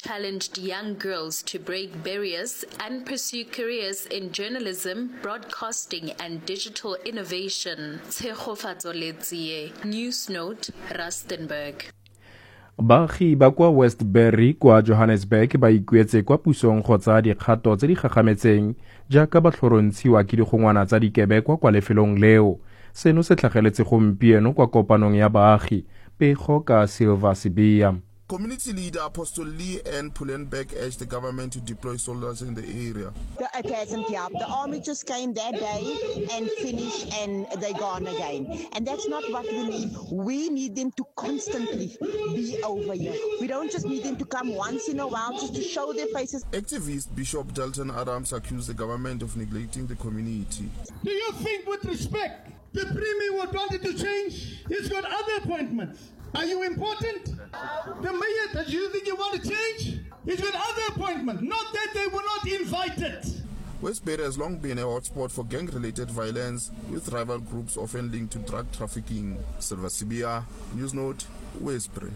challenged young girls to break barriers and pursue careers in journalism, broadcasting, and digital innovation. Tshegofatso Letsie, News Note, Rustenburg. Baagi ba kwa Westbury kwa Johannesburg ba ikuetse kwa pusong go tsa dikgato tse di gagametseng jaaka ba tlhorontshiwa ke digongwana tsa dikebekwa kwa lefelong leo. Seno se tlhageletse gompieno kwa kopanong ya baagi pego ka Silver Sibia. Community leader Apostle Lee and Pullenberg urged the government to deploy soldiers in the area. It hasn't helped. The army just came that day and finished and they're gone again. And that's not what we need. We need them to constantly be over here. We don't just need them to come once in a while just to show their faces. Activist Bishop Dalton Adams accused the government of neglecting the community. Do you think with respect the Premier would want it to change? He's got other appointments. Are you important? The mayor, does you think you want to change? He's got other appointments, not that they were not invited. Westbury has long been a hotspot for gang-related violence, with rival groups often linked to drug trafficking. Silver Sibia, News Note, Westbury.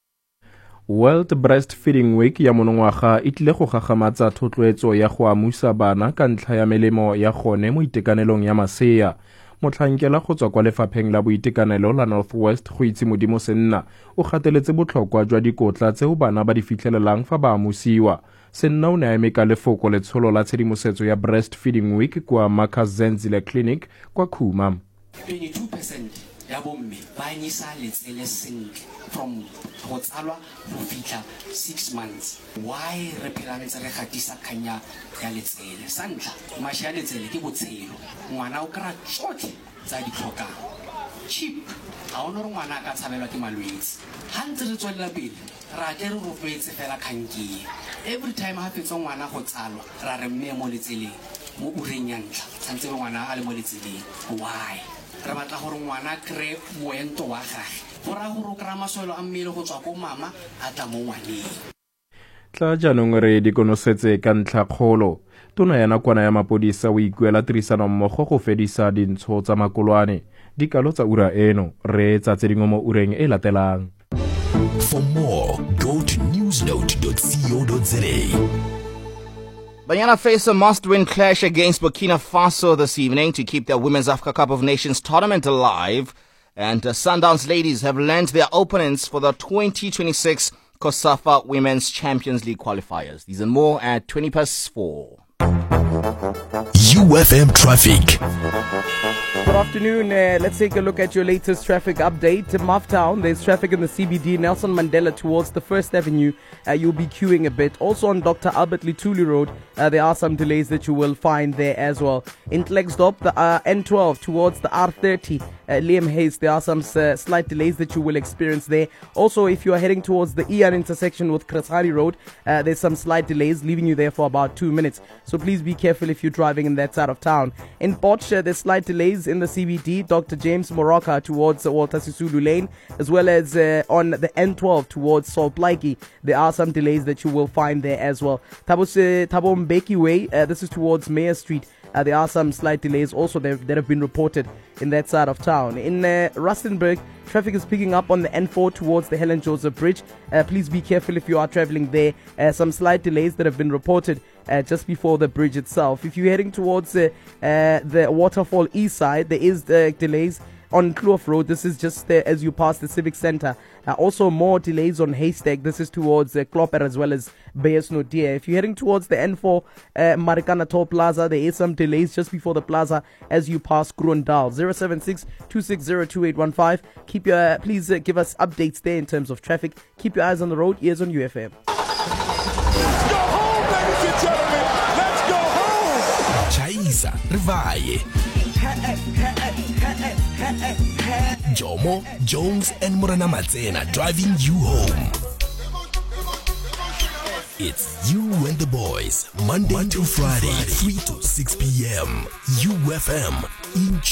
World Breastfeeding Week ya monongwaga e tlile go gagamatsa thotloetso ya go amusa bana ka ntlha ya melemo ya gone mo itekanelong ya masea. Motlhankela go tswa kwa lefapheng la boitekanelo la Northwest go itse Modimo Senna o gateletse botlhokwa jwa dikotla tseo bana ba di fitlhelelang fa ba amusiwa. Senna o ne a eme ka lefoko letsholo la tshedimosetso ya Breastfeeding Week kwa Makazenzile Clinic kwa Khuma. 22% ya bomme ba anyisa letsele sentle from go tsalwa go fitlha 6 months. Why re phela ntse re gatisa kanya ya letsele? Sa ntlha mashi ya letsele ke botshelo, ngwana o kra tsotlhe tsa di tlhokang. Cheap a ona re ngwana ka tshabelwa ke malwetse. Ha ntse re tswelela pele ra ke re rotloetse fela khanki. Every time ha fetsa ngwana go tsalwa ra re mme mo letseleng mo ureng ya ntla tsantse ngwana a le mo letseleng. Why? Re batla gore ngwana kre moento wa gagwe gora go rokra masolo a mmele go tswa ko mama a tla mo ngwaneng. Tla jaanong re dikonosetse ka ntlha kgolo. Tona ya nakwana ya mapodisa o ikuela tirisano mmogo go fedisa dintsho tsa makolwane. Dikalo tsa ura eno re tsa tsedingo mo ureng e latelang. For more, go to newsnote.co.za. Banyana face a must-win clash against Burkina Faso this evening to keep their Women's Africa Cup of Nations tournament alive. And Sundowns ladies have learned their opponents for the 2026 COSAFA Women's Champions League qualifiers. These and more at 4:20. UFM traffic. Good afternoon. Let's take a look at your latest traffic update. In Maftown, there's traffic in the CBD, Nelson Mandela towards the First Avenue. You'll be queuing a bit. Also on Dr. Albert Lituli Road, there are some delays that you will find there as well. In Klerksdorp, the N12 towards the R30, Liam Hayes, there are some slight delays that you will experience there. Also, if you are heading towards the ER intersection with Krasari Road, there's some slight delays, leaving you there for about 2 minutes. So please be careful if you're driving in that side of town. In Potch, there's slight delays in the CBD, Dr. James Moroka towards Walter Sisulu Lane, as well as on the N12 towards Salt Lakey. There are some delays that you will find there as well. Thabo Mbeki Way, this is towards Mayor Street. There are some slight delays also that have been reported in that side of town. In Rustenburg, traffic is picking up on the N4 towards the Helen Joseph Bridge. Please be careful if you are traveling there. Some slight delays that have been reported just before the bridge itself. If you're heading towards the Waterfall East side, there is delays on Kloof Road. This is just there as you pass the Civic Center. Also more delays on Haystack. This is towards Klopper as well as Bayesnodia. If you're heading towards the N4 Marikana Toll Plaza, there is some delays just before the plaza as you pass Grondal. 076-260-2815. Please give us updates there in terms of traffic. Keep your eyes on the road. Ears on UFM. Let's go home, ladies and gentlemen. Let's go home. Chaisa, Rivaye. Jomo, Jones, and Morana Matsena driving you home. It's You and the Boys, Monday to Friday, 3 to 6 p.m. UFM in